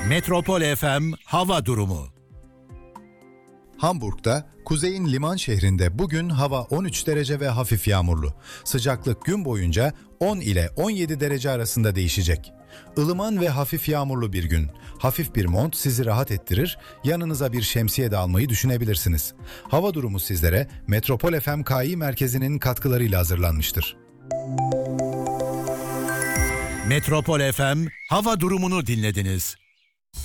Metropol FM hava durumu. Hamburg'da, kuzeyin liman şehrinde bugün hava 13 derece ve hafif yağmurlu. Sıcaklık gün boyunca 10 ile 17 derece arasında değişecek. Ilıman ve hafif yağmurlu bir gün. Hafif bir mont sizi rahat ettirir, yanınıza bir şemsiye de almayı düşünebilirsiniz. Hava durumu sizlere Metropol FM KI merkezinin katkılarıyla hazırlanmıştır. Metropol FM hava durumunu dinlediniz.